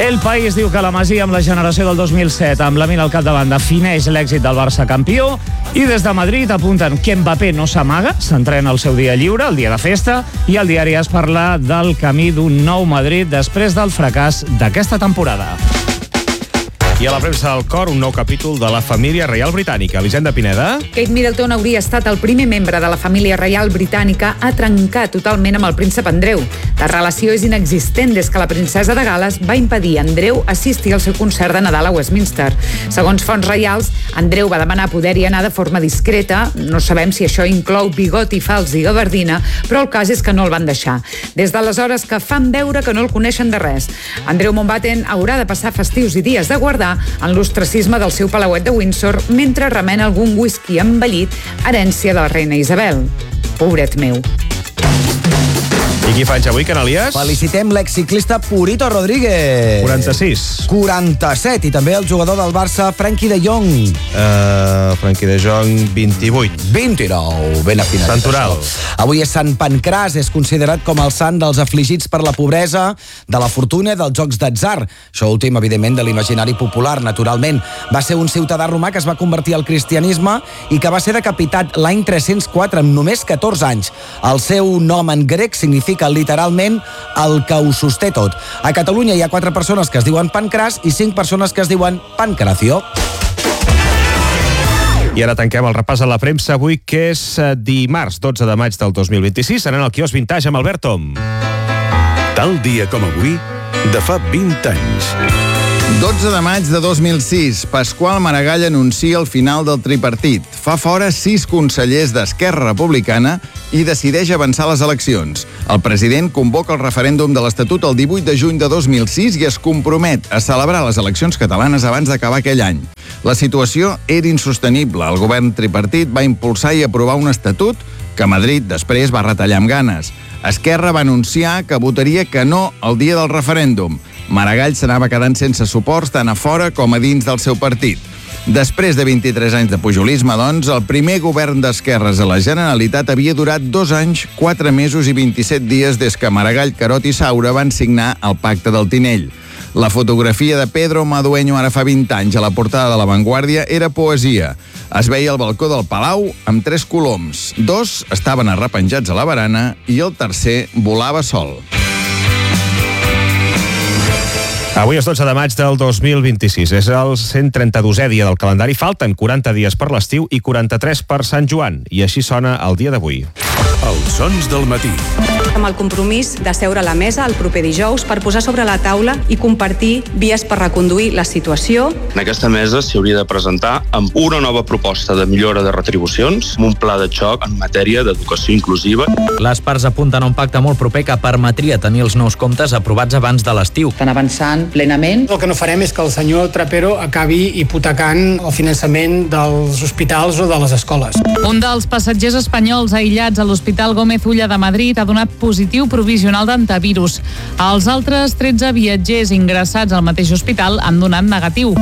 El País diu que la Masia, amb la generació del 2007, amb Lamine al capdavant, defineix l'èxit del Barça campió, i des de Madrid apunten que Mbappé no s'amaga, s'entrena el seu dia lliure, el dia de festa, i el diari es parla del camí d'un nou Madrid després del fracàs d'aquesta temporada. I a la premsa del Cor, un nou capítol de la família reial britànica. Elisenda Pineda. Kate Middleton hauria estat el primer membre de la família reial britànica a trencar totalment amb el príncep Andreu. La relació és inexistent des que la princesa de Gal·les va impedir a Andreu assistir al seu concert de Nadal a Westminster. Segons fonts reials, Andreu va demanar poder-hi anar de forma discreta. No sabem si això inclou bigoti fals i gabardina, però el cas és que no el van deixar. Des d'aleshores que fan veure que no el coneixen de res. Andreu Mountbatten haurà de passar festius i dies de guardar en l'ostracisme del seu palauet de Windsor mentre remena algun whisky envellit, herència de la reina Isabel. Pobret meu. I qui fa anys avui, Canalies? Felicitem l'exciclista Purito Rodríguez. 46. 47. I també el jugador del Barça, Frenkie de Jong. Frenkie de Jong, 28. 29. Ben afinat. Santoral. Avui és Sant Pancràs, és considerat com el sant dels afligits per la pobresa, de la fortuna i dels jocs d'atzar. Això últim, evidentment, de l'imaginari popular, naturalment. Va ser un ciutadà romà que es va convertir al cristianisme i que va ser decapitat l'any 304 amb només 14 anys. El seu nom en grec significa literalment el que ho sosté tot. A Catalunya hi ha 4 persones que es diuen Pancràs i 5 persones que es diuen Pancracio. I ara tanquem el repàs a la premsa avui, que és dimarts 12 de maig del 2026. Serà en el quiosc Vintage amb Albert Tom. Tal dia com avui, de fa 20 anys. 12 de maig de 2006, Pasqual Maragall anuncia el final del tripartit. Fa fora 6 consellers d'Esquerra Republicana i decideix avançar les eleccions. El president convoca el referèndum de l'Estatut el 18 de juny de 2006 i es compromet a celebrar les eleccions catalanes abans d'acabar aquell any. La situació era insostenible. El govern tripartit va impulsar i aprovar un estatut que Madrid després va retallar amb ganes. Esquerra va anunciar que votaria que no el dia del referèndum. Maragall s'anava quedant sense suports tant a fora com a dins del seu partit. Després de 23 anys de pujolisme, doncs, el primer govern d'esquerres a la Generalitat havia durat 2 anys, 4 mesos i 27 dies des que Maragall, Carot i Saura van signar el Pacte del Tinell. La fotografia de Pedro Madueño ara fa 20 anys a la portada de La Vanguardia era poesia. Es veia al balcó del Palau amb 3 coloms. 2 estaven arrepenjats a la barana i el tercer volava sol. Avui és 12 de maig del 2026. És el 132è dia del calendari. Falten 40 dies per l'estiu i 43 per Sant Joan. I així sona el dia d'avui. Els sons del matí. Amb el compromís de seure a la mesa el proper dijous per posar sobre la taula i compartir vies per reconduir la situació. En aquesta mesa s'hi hauria de presentar amb una nova proposta de millora de retribucions, amb un pla de xoc en matèria d'educació inclusiva. Les parts apunten a un pacte molt proper que permetria tenir els nous comptes aprovats abans de l'estiu. Estan avançant plenament. El que no farem és que el senyor Trapero acabi hipotecant el finançament dels hospitals o de les escoles. Un dels passatgers espanyols aïllats a l'Hospital Gómez Ulla de Madrid ha donat positiu provisional d'antivirus. Els altres 13 viatgers ingressats al mateix hospital han donat negatiu.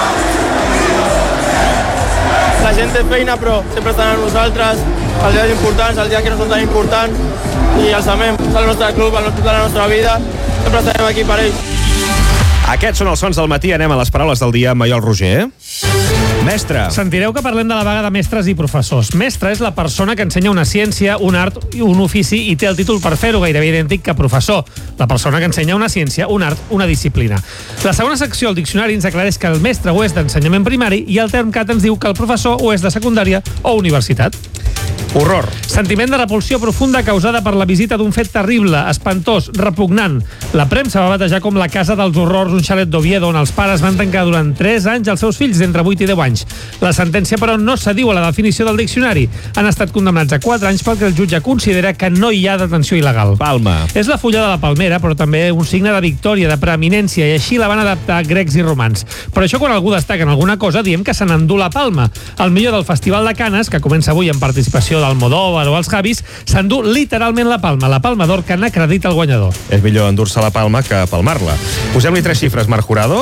La gent té feina, però sempre estan amb nosaltres, els dies importants, els dies que no són tan importants, i els amem. És el nostre club, el nostre de la nostra vida, sempre estarem aquí per ells. Aquests són els sons del matí. Anem a les paraules del dia amb Maiol Roger. Mestre. Sentireu que parlem de la vaga de mestres i professors. Mestre és la persona que ensenya una ciència, un art i un ofici i té el títol per fer-ho, gairebé idèntic que professor. La persona que ensenya una ciència, un art, una disciplina. La segona secció, el diccionari, ens aclareix que el mestre ho és d'ensenyament primari i el termcat ens diu que el professor ho és de secundària o universitat. Horror. Sentiment de repulsió profunda causada per la visita d'un fet terrible, espantós, repugnant. La premsa va batejar com la casa dels horrors un xalet d'Oviedo on els pares van tancar durant 3 anys els seus fills d'entre 8 i 10 anys. La sentència, però, no s'adiu a la definició del diccionari. Han estat condemnats a 4 anys perquè el jutge considera que no hi ha detenció il·legal. Palma. És la fulla de la palmera, però també un signe de victòria, de preeminència, i així la van adaptar grecs i romans. Per això, quan algú destaca en alguna cosa, diem que se n'endú la palma. El millor del Festival de Canes, que comença avui en participació Pacino, d'Almodóvar o els Javis, s'endú literalment la Palma d'Or que n'acredita el guanyador. És millor endur-se la palma que palmar-la. Posem-li 3 xifres, Marc Jurado.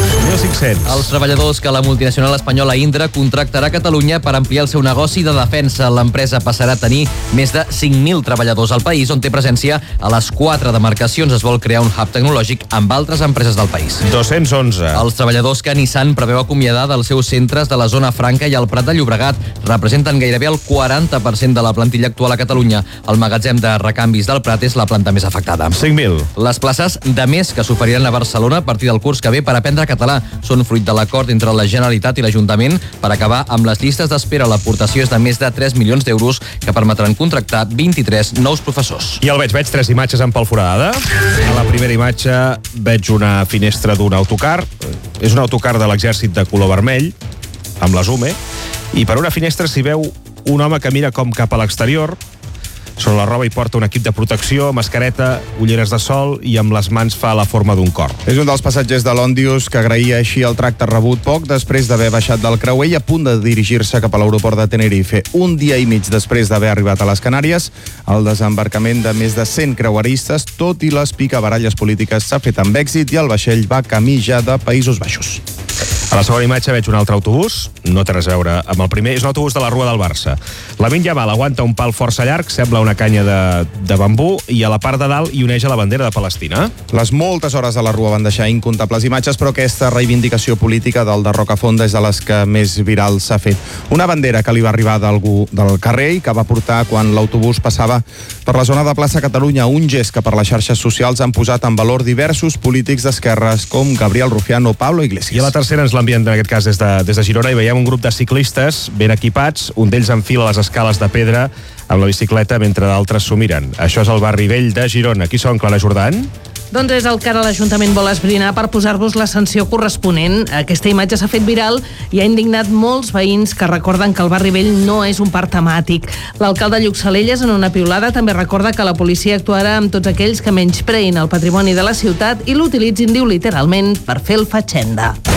1.500. Els treballadors que la multinacional espanyola Indra contractarà a Catalunya per ampliar el seu negoci de defensa. L'empresa passarà a tenir més de 5.000 treballadors al país, on té presència a les 4 demarcacions. Es vol crear un hub tecnològic amb altres empreses del país. 211. Els treballadors que Nissan preveu acomiadar dels seus centres de la zona franca i el Prat de Llobregat representen gairebé el 40% de la plantilla actual a Catalunya. El magatzem de recanvis del Prat és la planta més afectada. 5.000. Les places de més que s'oferiran a Barcelona a partir del curs que ve per aprendre català són fruit de l'acord entre la Generalitat i l'Ajuntament per acabar amb les llistes d'espera. L'aportació és de més de 3 milions d'euros que permetran contractar 23 nous professors. I el veig 3 imatges en Pol Foradada. A la primera imatge veig una finestra d'un autocar. És un autocar de l'exèrcit de color vermell, amb la Zume, i per una finestra s'hi veu un home que mira com cap a l'exterior. Sobre la roba hi porta un equip de protecció, mascareta, ulleres de sol i amb les mans fa la forma d'un cor. És un dels passatgers de l'Òndius que agraïa així el tracte rebut poc després d'haver baixat del creuer i a punt de dirigir-se cap a l'aeroport de Tenerife. Un dia i mig després d'haver arribat a les Canàries, el desembarcament de més de 100 creueristes, tot i les picabaralles polítiques, s'ha fet amb èxit i el vaixell va camí ja de Països Baixos. A la segona imatge veig un altre autobús, no té res a veure amb el primer, és un autobús de la Rua del Barça. Lamin Yamal aguanta un pal força llarg, sembla una canya de bambú, i a la part de dalt hi uneix a la bandera de Palestina. Les moltes hores a la Rua van deixar incomptables imatges, però aquesta reivindicació política del de Rocafonda és de les que més viral s'ha fet. Una bandera que li va arribar d'algú del carrer i que va portar quan l'autobús passava per la zona de plaça Catalunya, un gest que per les xarxes socials han posat en valor diversos polítics d'esquerres com Gabriel Rufián o Pablo Iglesias. I a la tercera ens l'envien en aquest cas des de Girona i veiem un grup de ciclistes ben equipats, un d'ells enfila les escales de pedra amb la bicicleta mentre d'altres s'ho miren. Això és el barri vell de Girona. Qui són, Clara Jordan? Doncs és el que ara l'Ajuntament vol esbrinar per posar-vos la sanció corresponent. Aquesta imatge s'ha fet viral i ha indignat molts veïns que recorden que el barri vell no és un parc temàtic. L'alcalde Lluc Salelles, en una piulada, també recorda que la policia actuarà amb tots aquells que menyspreïn el patrimoni de la ciutat i l'utilitzin, diu literalment, per fer el fatxenda.